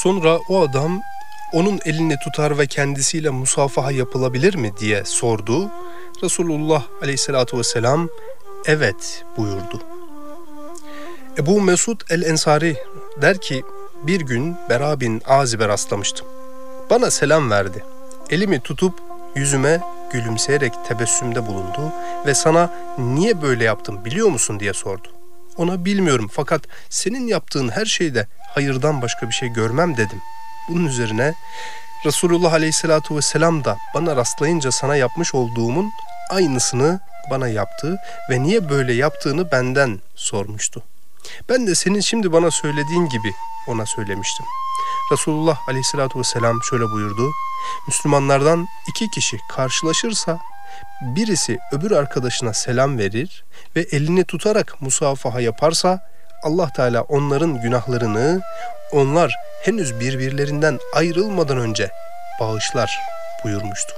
Sonra o adam onun elini tutar ve kendisiyle musafaha yapılabilir mi diye sordu. Resulullah aleyhissalatu vesselam evet buyurdu. Ebu Mesud el-Ensari der ki bir gün Bera bin Azib'e rastlamıştım. Bana selam verdi. Elimi tutup yüzüme gülümseyerek tebessümde bulundu ve sana niye böyle yaptım biliyor musun diye sordu. Ona bilmiyorum fakat senin yaptığın her şeyde hayırdan başka bir şey görmem dedim. Bunun üzerine Resulullah aleyhissalatu vesselam da bana rastlayınca sana yapmış olduğumun aynısını bana yaptı ve niye böyle yaptığını benden sormuştu. Ben de senin şimdi bana söylediğin gibi ona söylemiştim. Resulullah aleyhissalatu vesselam şöyle buyurdu. Müslümanlardan 2 kişi karşılaşırsa birisi öbür arkadaşına selam verir ve elini tutarak musafaha yaparsa Allah Teala onların günahlarını onlar henüz birbirlerinden ayrılmadan önce bağışlar buyurmuştu.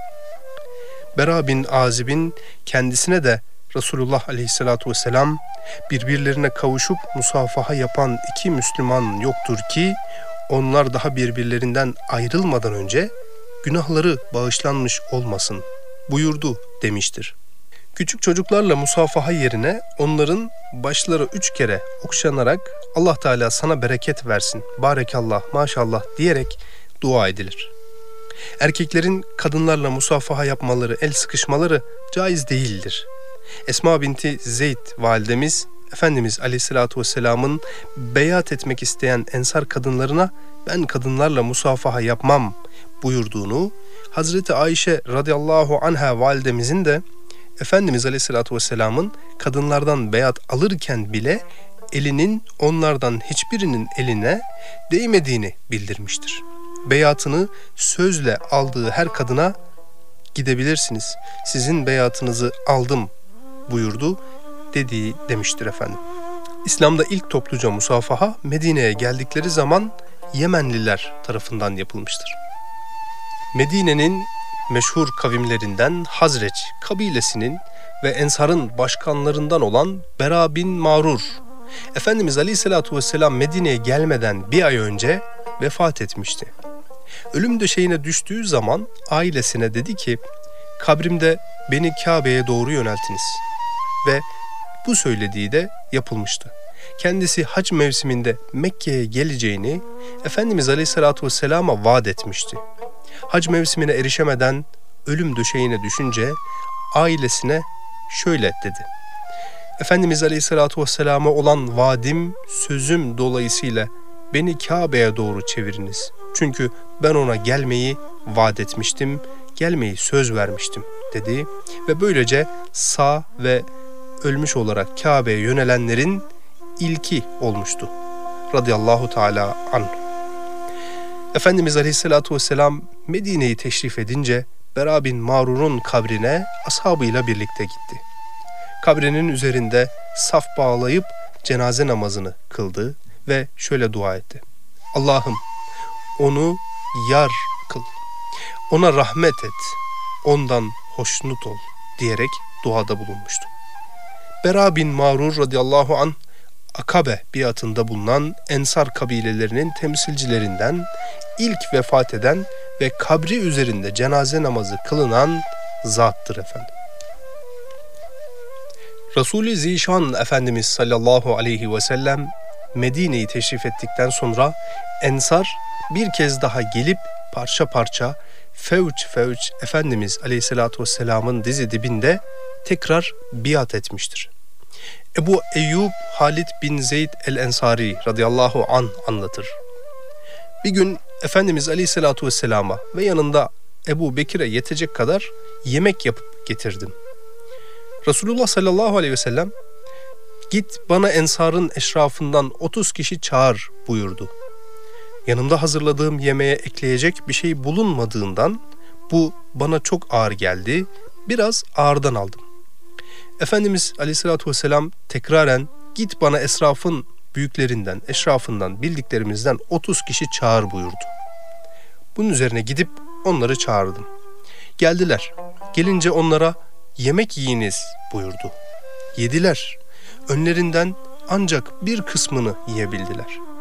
Bera bin Azib'in kendisine de Resulullah aleyhissalatu vesselam birbirlerine kavuşup musafaha yapan 2 Müslüman yoktur ki onlar daha birbirlerinden ayrılmadan önce günahları bağışlanmış olmasın buyurdu demiştir. Küçük çocuklarla musafaha yerine onların başları 3 kere okşanarak Allah Teala sana bereket versin, barekallah, maşallah diyerek dua edilir. Erkeklerin kadınlarla musafaha yapmaları, el sıkışmaları caiz değildir. Esma binti Zeyd validemiz, Efendimiz Aleyhisselatü Vesselam'ın beyat etmek isteyen ensar kadınlarına ben kadınlarla musafaha yapmam buyurduğunu, Hazreti Ayşe radıyallahu anha validemizin de Efendimiz Aleyhisselatü Vesselam'ın kadınlardan beyat alırken bile elinin onlardan hiçbirinin eline değmediğini bildirmiştir. Beyatını sözle aldığı her kadına gidebilirsiniz, sizin beyatınızı aldım buyurdu dediği demiştir efendim. İslam'da ilk topluca musafaha Medine'ye geldikleri zaman Yemenliler tarafından yapılmıştır. Medine'nin meşhur kavimlerinden Hazreç kabilesinin ve Ensar'ın başkanlarından olan Bera bin Marur, Efendimiz Aleyhisselatü Vesselam Medine'ye gelmeden 1 ay önce vefat etmişti. Ölüm döşeğine düştüğü zaman ailesine dedi ki, kabrimde beni Kabe'ye doğru yöneltiniz. Ve bu söylediği de yapılmıştı. Kendisi hac mevsiminde Mekke'ye geleceğini Efendimiz Aleyhisselatü Vesselam'a vaat etmişti. Hac mevsimine erişemeden ölüm döşeğine düşünce ailesine şöyle dedi. Efendimiz Aleyhisselatü Vesselam'a olan vaadim, sözüm dolayısıyla beni Kabe'ye doğru çeviriniz. Çünkü ben ona gelmeyi vaat etmiştim, gelmeyi söz vermiştim dedi. Ve böylece sağ ve ölmüş olarak Kabe'ye yönelenlerin ilki olmuştu. Radıyallahu Teala anh. Efendimiz Aleyhisselatü Vesselam Medine'yi teşrif edince Bera bin Marur'un kabrine ashabıyla birlikte gitti. Kabrinin üzerinde saf bağlayıp cenaze namazını kıldı ve şöyle dua etti. Allah'ım onu yar kıl, ona rahmet et, ondan hoşnut ol diyerek duada bulunmuştu. Bera bin Marur radıyallahu anh Akabe biatında bulunan Ensar kabilelerinin temsilcilerinden ilk vefat eden ve kabri üzerinde cenaze namazı kılınan zattır efendim. Resul-i Zişan Efendimiz sallallahu aleyhi ve sellem Medine'yi teşrif ettikten sonra Ensar bir kez daha gelip parça parça fevç fevç Efendimiz aleyhissalatü vesselamın dizi dibinde tekrar biat etmiştir. Ebu Eyyub Halid bin Zeyd el-Ensari radıyallahu anh anlatır. Bir gün Efendimiz aleyhissalatü vesselama ve yanında Ebu Bekir'e yetecek kadar yemek yapıp getirdim. Resulullah sallallahu aleyhi ve sellem git bana Ensar'ın eşrafından 30 kişi çağır buyurdu. Yanımda hazırladığım yemeğe ekleyecek bir şey bulunmadığından bu bana çok ağır geldi, biraz ağırdan aldım. Efendimiz aleyhissalatü vesselam tekraren git bana esrafın büyüklerinden, eşrafından, bildiklerimizden 30 kişi çağır buyurdu. Bunun üzerine gidip onları çağırdım. Geldiler. Gelince onlara yemek yiyiniz buyurdu. Yediler. Önlerinden ancak bir kısmını yiyebildiler.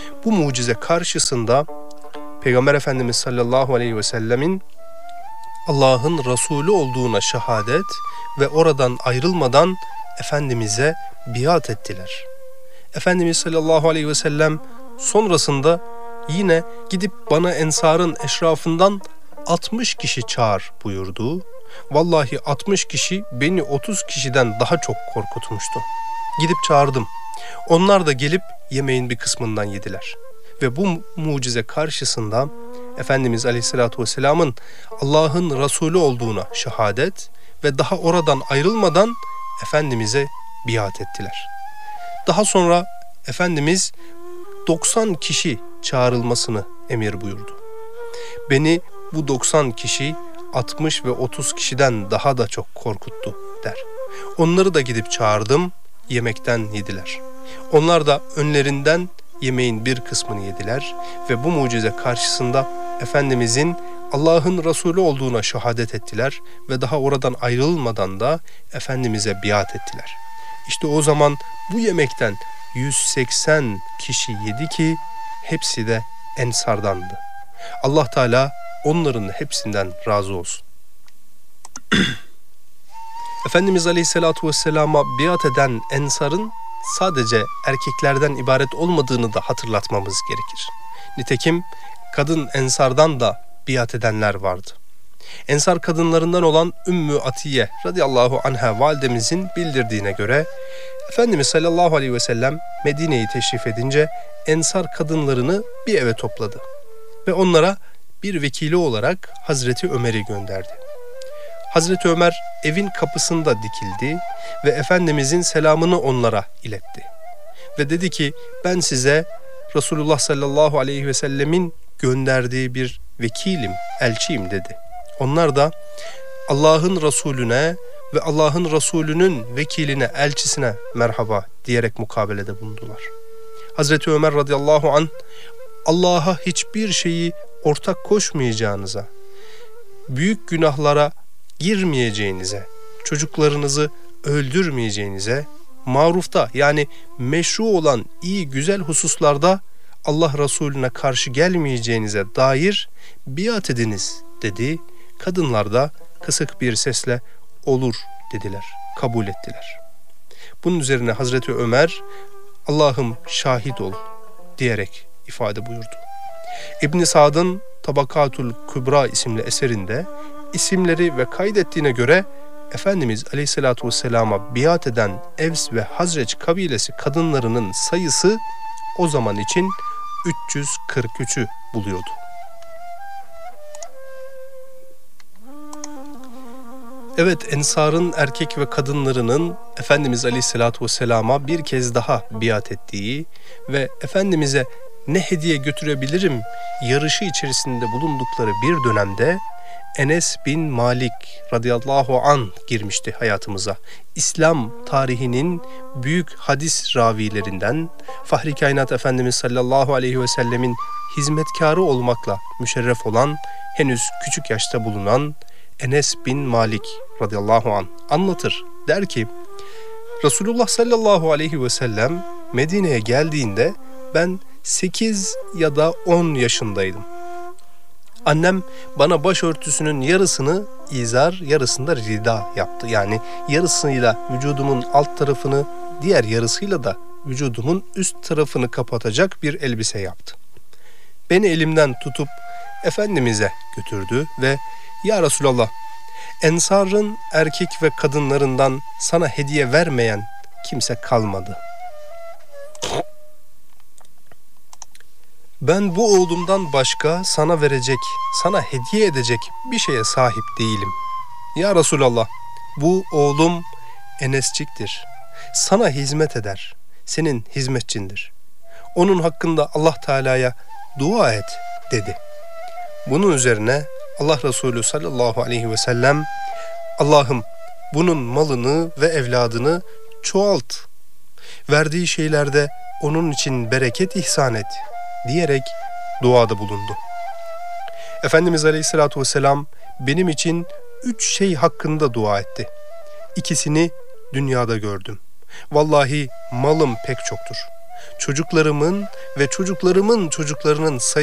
Bu mucize karşısında Peygamber Efendimiz sallallahu aleyhi ve sellemin Allah'ın Resulü olduğuna şehadet ve oradan ayrılmadan Efendimiz'e biat ettiler. Efendimiz sallallahu aleyhi ve sellem sonrasında yine gidip bana ensarın eşrafından 60 kişi çağır buyurdu. Vallahi 60 kişi beni 30 kişiden daha çok korkutmuştu. Gidip çağırdım. Onlar da gelip yemeğin bir kısmından yediler. Ve bu mucize karşısında Efendimiz Aleyhisselatü Vesselam'ın Allah'ın Resulü olduğuna şehadet ve daha oradan ayrılmadan Efendimiz'e biat ettiler. Daha sonra Efendimiz 90 kişi çağrılmasını emir buyurdu. Beni bu 90 kişi 60 ve 30 kişiden daha da çok korkuttu der. Onları da gidip çağırdım, yemekten yediler. Onlar da önlerinden yemeğin bir kısmını yediler ve bu mucize karşısında Efendimizin Allah'ın Resulü olduğuna şehadet ettiler ve daha oradan ayrılmadan da Efendimiz'e biat ettiler. İşte o zaman bu yemekten 180 kişi yedi ki hepsi de Ensardandı. Allah Teala onların hepsinden razı olsun. Efendimiz Aleyhisselatü Vesselam'a biat eden Ensar'ın sadece erkeklerden ibaret olmadığını da hatırlatmamız gerekir. Nitekim kadın Ensar'dan da biat edenler vardı. Ensar kadınlarından olan Ümmü Atiye radıyallahu anha validemizin bildirdiğine göre Efendimiz sallallahu aleyhi ve sellem Medine'yi teşrif edince Ensar kadınlarını bir eve topladı ve onlara bir vekili olarak Hazreti Ömer'i gönderdi. Hazreti Ömer evin kapısında dikildi ve Efendimizin selamını onlara iletti. Ve dedi ki ben size Resulullah sallallahu aleyhi ve sellemin gönderdiği bir vekilim, elçiyim dedi. Onlar da Allah'ın Resulüne ve Allah'ın Resulünün vekiline, elçisine merhaba diyerek mukabelede bulundular. Hazreti Ömer radıyallahu anh Allah'a hiçbir şeyi ortak koşmayacağınıza, büyük günahlara girmeyeceğinize, çocuklarınızı öldürmeyeceğinize, marufta yani meşru olan iyi güzel hususlarda Allah Resulüne karşı gelmeyeceğinize dair biat ediniz dedi. Kadınlar da kısık bir sesle olur dediler, kabul ettiler. Bunun üzerine Hazreti Ömer Allah'ım şahit ol diyerek ifade buyurdu. İbn Sa'd'ın Tabakatul Kübra isimli eserinde isimleri ve kaydettiğine göre Efendimiz Aleyhisselatü Vesselam'a biat eden Evs ve Hazreç kabilesi kadınlarının sayısı o zaman için 343'ü buluyordu. Evet, Ensar'ın erkek ve kadınlarının Efendimiz Aleyhisselatü Vesselam'a bir kez daha biat ettiği ve Efendimiz'e ne hediye götürebilirim yarışı içerisinde bulundukları bir dönemde Enes bin Malik radıyallahu anh girmişti hayatımıza. İslam tarihinin büyük hadis ravilerinden, Fahri Kainat Efendimiz sallallahu aleyhi ve sellemin hizmetkarı olmakla müşerref olan, henüz küçük yaşta bulunan Enes bin Malik radıyallahu anh anlatır. Der ki, Resulullah sallallahu aleyhi ve sellem Medine'ye geldiğinde ben 8 ya da 10 yaşındaydım. Annem bana başörtüsünün yarısını izar, yarısını da rida yaptı. Yani yarısıyla vücudumun alt tarafını, diğer yarısıyla da vücudumun üst tarafını kapatacak bir elbise yaptı. Beni elimden tutup Efendimiz'e götürdü ve "Ya Resulallah, Ensar'ın erkek ve kadınlarından sana hediye vermeyen kimse kalmadı. Ben bu oğlumdan başka sana verecek, sana hediye edecek bir şeye sahip değilim. Ya Resulallah, bu oğlum Enesciktir. Sana hizmet eder, senin hizmetçindir. Onun hakkında Allah Teala'ya dua et" dedi. Bunun üzerine Allah Resulü sallallahu aleyhi ve sellem, "Allah'ım bunun malını ve evladını çoğalt, verdiği şeylerde onun için bereket ihsan et" diyerek duada bulundu. Efendimiz Aleyhisselatü Vesselam benim için 3 şey hakkında dua etti. İkisini dünyada gördüm. Vallahi malım pek çoktur. çocuklarımın ve çocuklarımın çocuklarının sayı